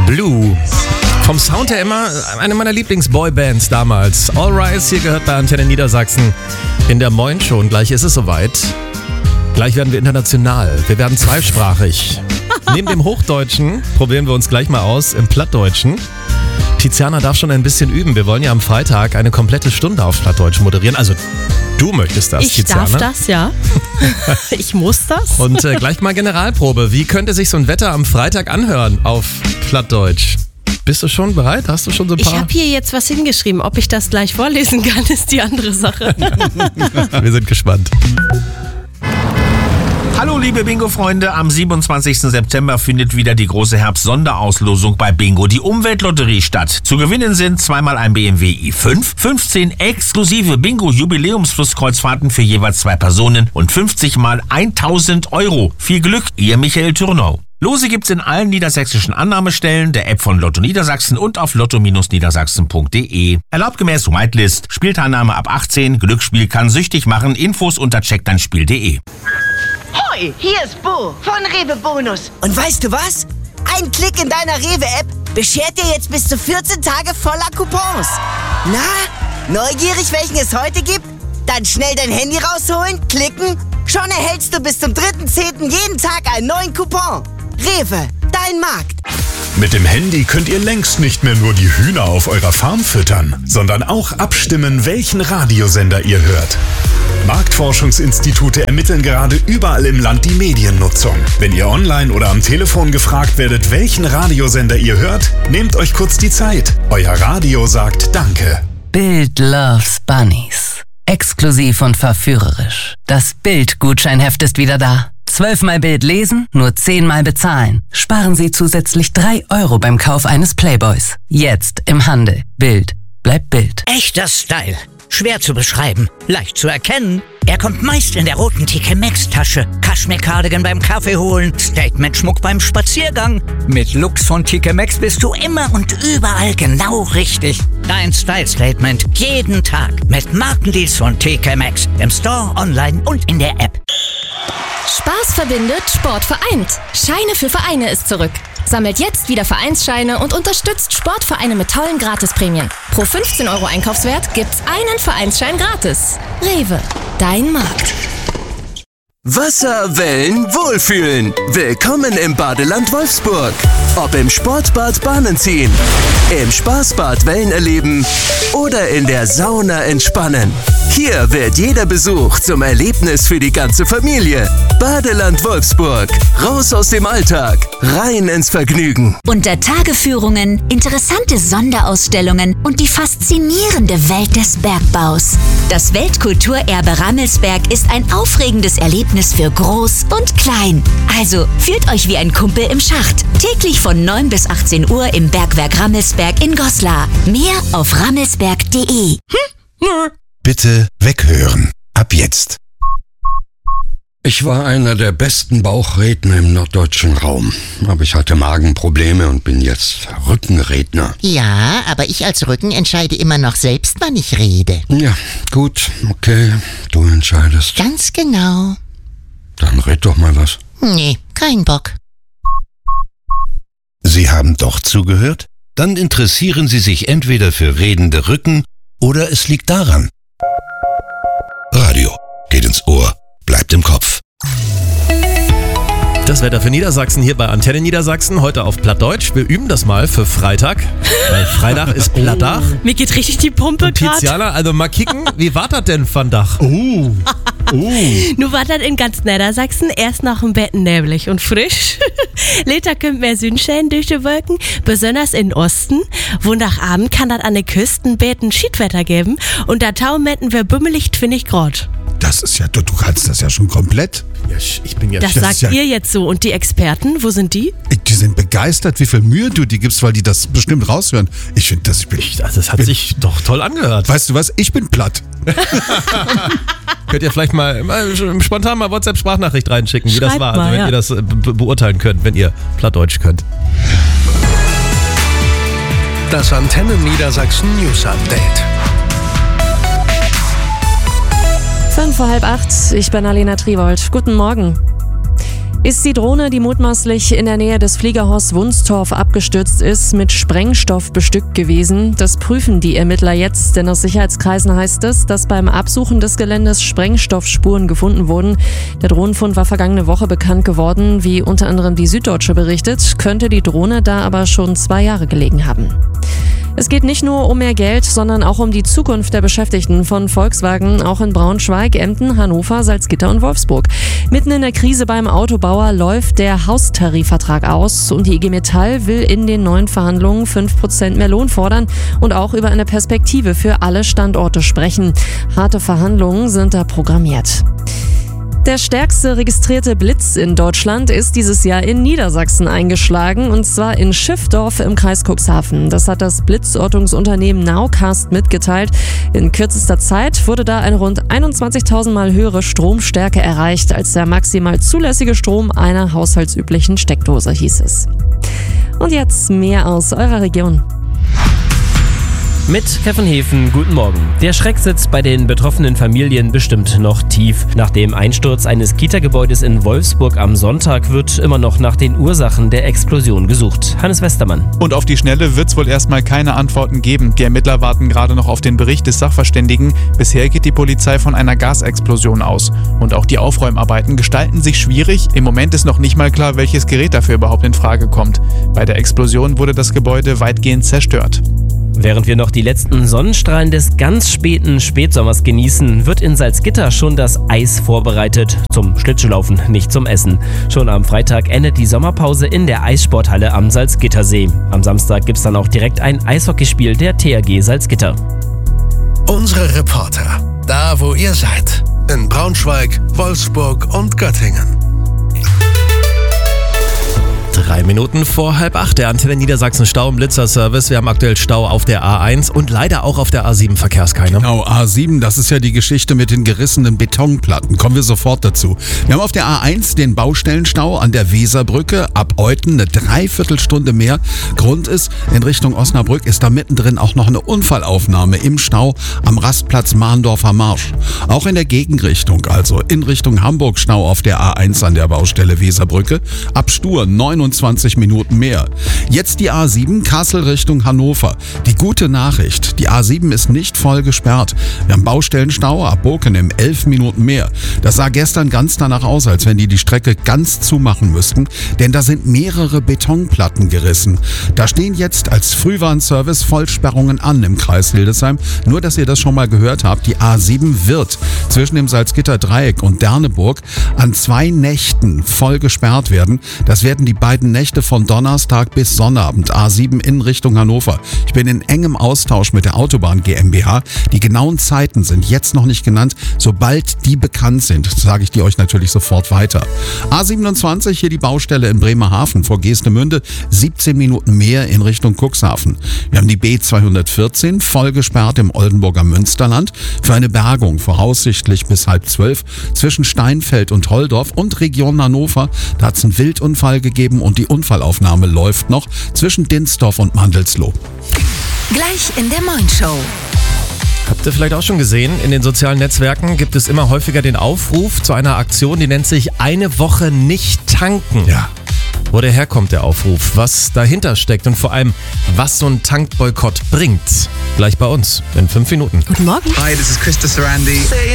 Blue. Vom Sound her immer eine meiner Lieblingsboybands damals. All Rise, hier gehört bei Antenne Niedersachsen in der Moin Show. Und gleich ist es soweit. Gleich werden wir international. Wir werden zweisprachig. Neben dem Hochdeutschen probieren wir uns gleich mal aus im Plattdeutschen. Tiziana darf schon ein bisschen üben. Wir wollen ja am Freitag eine komplette Stunde auf Plattdeutsch moderieren. Also du möchtest das, Tiziana. Ich darf das, ja. Ich muss das. Und gleich mal Generalprobe. Wie könnte sich so ein Wetter am Freitag anhören auf Plattdeutsch? Bist du schon bereit? Hast du schon so ein paar? Ich habe hier jetzt was hingeschrieben. Ob ich das gleich vorlesen kann, ist die andere Sache. Wir sind gespannt. Hallo liebe Bingo-Freunde, am 27. September findet wieder die große Herbst-Sonderauslosung bei Bingo, die Umweltlotterie, statt. Zu gewinnen sind zweimal ein BMW i5, 15 exklusive Bingo-Jubiläums-Flusskreuzfahrten für jeweils 2 Personen und 50 mal 1.000 Euro. Viel Glück, ihr Michael Thürnau. Lose gibt's in allen niedersächsischen Annahmestellen, der App von Lotto Niedersachsen und auf lotto-niedersachsen.de. Erlaubt gemäß Whitelist, Spielteilnahme ab 18, Glücksspiel kann süchtig machen, Infos unter checkdeinspiel.de. Hoi, hier ist Bo von Rewe Bonus. Und weißt du was? Ein Klick in deiner Rewe-App beschert dir jetzt bis zu 14 Tage voller Coupons. Na, neugierig, welchen es heute gibt? Dann schnell dein Handy rausholen, klicken. Schon erhältst du bis zum 3.10. jeden Tag einen neuen Coupon. Rewe, dein Markt. Mit dem Handy könnt ihr längst nicht mehr nur die Hühner auf eurer Farm füttern, sondern auch abstimmen, welchen Radiosender ihr hört. Marktforschungsinstitute ermitteln gerade überall im Land die Mediennutzung. Wenn ihr online oder am Telefon gefragt werdet, welchen Radiosender ihr hört, nehmt euch kurz die Zeit. Euer Radio sagt Danke. Bild loves Bunnies. Exklusiv und verführerisch. Das Bild-Gutscheinheft ist wieder da. 12-mal Bild lesen, nur 10-mal bezahlen. Sparen Sie zusätzlich 3 Euro beim Kauf eines Playboys. Jetzt im Handel. Bild bleibt Bild. Echter Style. Schwer zu beschreiben, leicht zu erkennen. Er kommt meist in der roten TK Maxx Tasche. Kaschmir-Cardigan beim Kaffee holen, Statement-Schmuck beim Spaziergang. Mit Looks von TK Maxx bist du immer und überall genau richtig. Dein Style-Statement jeden Tag mit Markendeals von TK Maxx. Im Store, online und in der App. Spaß verbindet, Sport vereint. Scheine für Vereine ist zurück. Sammelt jetzt wieder Vereinsscheine und unterstützt Sportvereine mit tollen Gratisprämien. Pro 15 Euro Einkaufswert gibt's einen Vereinsschein gratis. Rewe, dein Markt. Wasser, Wellen, Wohlfühlen. Willkommen im Badeland Wolfsburg. Ob im Sportbad Bahnen ziehen, im Spaßbad Wellen erleben oder in der Sauna entspannen. Hier wird jeder Besuch zum Erlebnis für die ganze Familie. Badeland Wolfsburg. Raus aus dem Alltag, rein ins Vergnügen. Unter-Tage-Führungen, interessante Sonderausstellungen und die faszinierende Welt des Bergbaus. Das Weltkulturerbe Rammelsberg ist ein aufregendes Erlebnis für Groß und Klein. Also fühlt euch wie ein Kumpel im Schacht. Täglich von 9 bis 18 Uhr im Bergwerk Rammelsberg in Goslar. Mehr auf rammelsberg.de. Bitte weghören. Ab jetzt. Ich war einer der besten Bauchredner im norddeutschen Raum. Aber ich hatte Magenprobleme und bin jetzt Rückenredner. Ja, aber ich als Rücken entscheide immer noch selbst, wann ich rede. Ja, gut, okay, du entscheidest. Ganz genau. Dann red doch mal was. Nee, kein Bock. Sie haben doch zugehört? Dann interessieren Sie sich entweder für redende Rücken oder es liegt daran. Radio geht ins Ohr, bleibt im Kopf. Das Wetter für Niedersachsen hier bei Antenne Niedersachsen. Heute auf Plattdeutsch. Wir üben das mal für Freitag. Weil Freitag ist Plattdach. Mir geht richtig die Pumpe gerade. Tiziana, also mal kicken, wie war das denn von Dach? Nu war das in ganz Niedersachsen erst nach dem Bett neblig und frisch. Later kommt mehr Sonnenschein durch die Wolken, besonders in Osten. Wo nach Abend kann das an den Küsten beten Schiedwetter geben und da taumetten wir bümmelig 20 Grad. Das ist ja, du kannst das ja schon komplett. Ja, ich bin ja... Das sagt ihr jetzt so. Und die Experten, wo sind die? Die sind begeistert, wie viel Mühe du dir gibst, weil die das bestimmt raushören. Ich finde das... Das hat sich doch toll angehört. Weißt du was? Ich bin platt. Könnt ihr vielleicht mal spontan mal WhatsApp-Sprachnachricht reinschicken, wie das war, mal, wenn ihr das beurteilen könnt, wenn ihr Plattdeutsch könnt. Das Antenne Niedersachsen News Update. 7:55, ich bin Alena Triwold. Guten Morgen. Ist die Drohne, die mutmaßlich in der Nähe des Fliegerhorsts Wunstorf abgestürzt ist, mit Sprengstoff bestückt gewesen? Das prüfen die Ermittler jetzt, denn aus Sicherheitskreisen heißt es, dass beim Absuchen des Geländes Sprengstoffspuren gefunden wurden. Der Drohnenfund war vergangene Woche bekannt geworden, wie unter anderem die Süddeutsche berichtet, könnte die Drohne da aber schon 2 Jahre gelegen haben. Es geht nicht nur um mehr Geld, sondern auch um die Zukunft der Beschäftigten von Volkswagen, auch in Braunschweig, Emden, Hannover, Salzgitter und Wolfsburg. Mitten in der Krise beim Autobauer läuft der Haustarifvertrag aus und die IG Metall will in den neuen Verhandlungen 5% mehr Lohn fordern und auch über eine Perspektive für alle Standorte sprechen. Harte Verhandlungen sind da programmiert. Der stärkste registrierte Blitz in Deutschland ist dieses Jahr in Niedersachsen eingeschlagen, und zwar in Schiffdorf im Kreis Cuxhaven. Das hat das Blitzortungsunternehmen Nowcast mitgeteilt. In kürzester Zeit wurde da eine rund 21.000 Mal höhere Stromstärke erreicht als der maximal zulässige Strom einer haushaltsüblichen Steckdose, hieß es. Und jetzt mehr aus eurer Region. Mit Kevin Hefen, guten Morgen. Der Schreck sitzt bei den betroffenen Familien bestimmt noch tief. Nach dem Einsturz eines Kita-Gebäudes in Wolfsburg am Sonntag wird immer noch nach den Ursachen der Explosion gesucht. Hannes Westermann. Und auf die Schnelle wird es wohl erstmal keine Antworten geben. Die Ermittler warten gerade noch auf den Bericht des Sachverständigen. Bisher geht die Polizei von einer Gasexplosion aus. Und auch die Aufräumarbeiten gestalten sich schwierig. Im Moment ist noch nicht mal klar, welches Gerät dafür überhaupt in Frage kommt. Bei der Explosion wurde das Gebäude weitgehend zerstört. Während wir noch die letzten Sonnenstrahlen des ganz späten Spätsommers genießen, wird in Salzgitter schon das Eis vorbereitet. Zum Schlittschuhlaufen, nicht zum Essen. Schon am Freitag endet die Sommerpause in der Eissporthalle am Salzgittersee. Am Samstag gibt's dann auch direkt ein Eishockeyspiel der THG Salzgitter. Unsere Reporter, da wo ihr seid. In Braunschweig, Wolfsburg und Göttingen. 3 Minuten vor 7:30, der Antenne Niedersachsen Stau- und Blitzerservice. Wir haben aktuell Stau auf der A1 und leider auch auf der A7 Verkehrskeimer. Genau, A7, das ist ja die Geschichte mit den gerissenen Betonplatten. Kommen wir sofort dazu. Wir haben auf der A1 den Baustellenstau an der Weserbrücke ab Euten, eine Dreiviertelstunde mehr. Grund ist, in Richtung Osnabrück ist da mittendrin auch noch eine Unfallaufnahme im Stau am Rastplatz Mahndorfer Marsch. Auch in der Gegenrichtung, also in Richtung Hamburg, Stau auf der A1 an der Baustelle Weserbrücke. Ab Stur 29 Minuten mehr. Jetzt die A7 Kassel Richtung Hannover. Die gute Nachricht, die A7 ist nicht voll gesperrt. Wir haben Baustellenstau ab Bokenem 11 Minuten mehr. Das sah gestern ganz danach aus, als wenn die Strecke ganz zumachen müssten, denn da sind mehrere Betonplatten gerissen. Da stehen jetzt als Frühwarnservice Vollsperrungen an im Kreis Hildesheim. Nur, dass ihr das schon mal gehört habt, die A7 wird zwischen dem Salzgitter Dreieck und Derneburg an 2 Nächten voll gesperrt werden. Das werden die beiden Nächte von Donnerstag bis Sonnabend, A7 in Richtung Hannover. Ich bin in engem Austausch mit der Autobahn GmbH. Die genauen Zeiten sind jetzt noch nicht genannt. Sobald die bekannt sind, sage ich die euch natürlich sofort weiter. A27, hier die Baustelle in Bremerhaven vor Geestemünde, 17 Minuten mehr in Richtung Cuxhaven. Wir haben die B214 voll gesperrt im Oldenburger Münsterland für eine Bergung, voraussichtlich bis 11:30 zwischen Steinfeld und Holdorf und Region Hannover. Da hat es einen Wildunfall gegeben und die Unfallaufnahme läuft noch zwischen Dinsdorf und Mandelsloh. Gleich in der Moin-Show. Habt ihr vielleicht auch schon gesehen, in den sozialen Netzwerken gibt es immer häufiger den Aufruf zu einer Aktion, die nennt sich eine Woche nicht tanken. Ja. Wo der herkommt, der Aufruf, was dahinter steckt und vor allem, was so ein Tankboykott bringt. Gleich bei uns in 5 Minuten. Guten Morgen. Hi, this is Krista Sarandi.